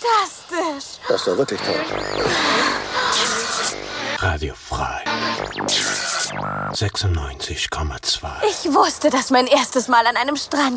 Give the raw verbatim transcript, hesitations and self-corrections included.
Fantastisch. Das war wirklich toll. Radio Frei. sechsundneunzig Komma zwei. Ich wusste, dass mein erstes Mal an einem Strand